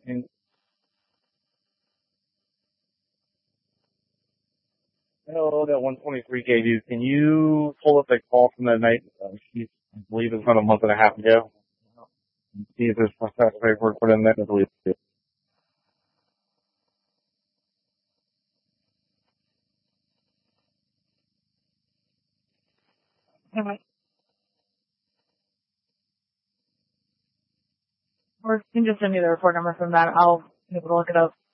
And hello, that 123 KV. Can you pull up that call from that night? I believe it's about a month and a half ago. And see if there's process paperwork put in there. I believe it. Alright. Or you can just send me the report number from that. I'll be able to look it up.